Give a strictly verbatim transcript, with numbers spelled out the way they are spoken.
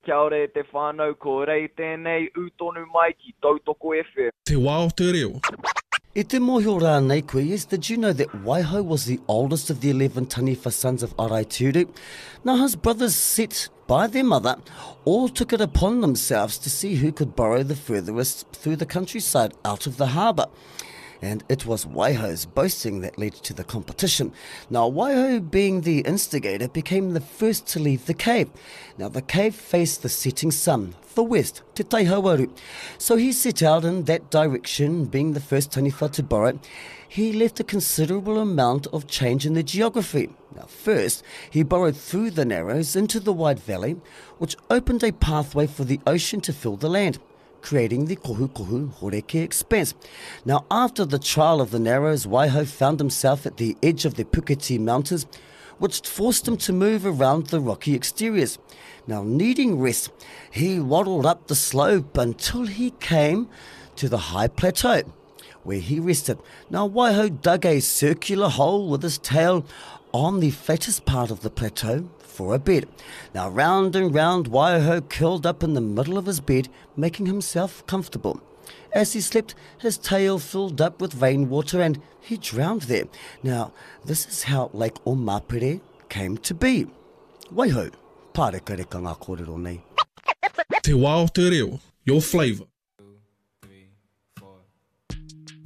Kia ora e te whānau, ko rei tēnei utonu mai ki Tautoko F M. Te wā o te reo. I te mōhio rānei koe, yes, did you know that Waiho was the oldest of the eleven Taniwha sons of Araituru? Now his brothers, set by their mother, all took it upon themselves to see who could burrow the furthest through the countryside out of the harbour. And it was Waiho's boasting that led to the competition. Now, Waiho, being the instigator, became the first to leave the cave. Now, the cave faced the setting sun, the west, Te Taihawaru. So he set out in that direction, being the first Taniwha to burrow. He left a considerable amount of change in the geography. Now, first, he burrowed through the narrows into the wide valley, which opened a pathway for the ocean to fill the land, creating the Kohu Kohu Horeke Expanse. Now, after the trial of the Narrows, Waiho found himself at the edge of the Puketi Mountains, which forced him to move around the rocky exteriors. Now, needing rest, he waddled up the slope until he came to the high plateau, where he rested. Now, Waiho dug a circular hole with his tail on the flattest part of the plateau for a bed. Now, round and round, Waiho curled up in the middle of his bed, making himself comfortable. As he slept, his tail filled up with rainwater and he drowned there. Now, this is how Lake Omapere came to be. Waiho, pāreka reka ngā kōrero nei. Te wā o te reo. Your flavour.